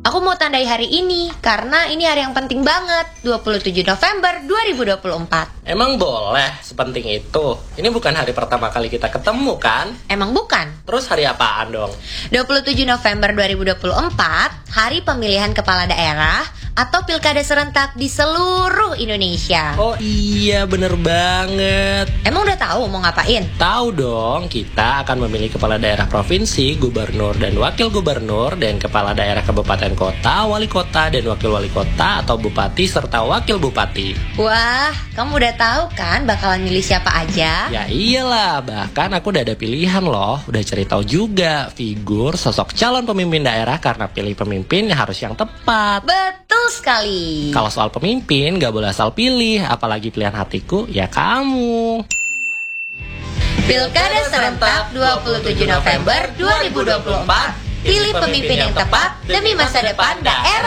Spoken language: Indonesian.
Aku mau tandai hari ini karena ini hari yang penting banget, 27 November 2024. Emang boleh sepenting itu? Ini bukan hari pertama kali kita ketemu kan? Emang bukan? Terus hari apaan dong? 27 November 2024, hari pemilihan kepala daerah atau pilkada serentak di seluruh Indonesia. Oh iya, bener banget. Emang udah tahu mau ngapain? Tahu dong, kita akan memilih kepala daerah provinsi, gubernur dan wakil gubernur, dan kepala daerah kabupaten kota, wali kota, dan wakil wali kota atau bupati serta wakil bupati. Wah, kamu udah tahu kan bakalan milih siapa aja? Ya iyalah, bahkan aku udah ada pilihan loh. Udah cari tahu juga figur sosok calon pemimpin daerah karena pilih pemimpin harus yang tepat. Betul sekali. Kalau soal pemimpin gak boleh asal pilih, apalagi pilihan hatiku ya kamu. Pilkada serentak 27 November 2024. Pilih pemimpin yang tepat demi masa depan daerah.